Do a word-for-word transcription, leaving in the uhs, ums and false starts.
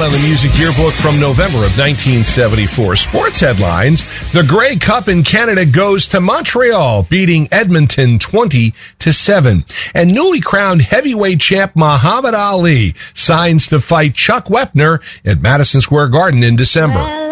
on the Music Yearbook from November of nineteen seventy-four. Sports headlines. The Grey Cup in Canada goes to Montreal, beating Edmonton twenty to seven. And newly crowned heavyweight champ Muhammad Ali signs to fight Chuck Wepner at Madison Square Garden in December.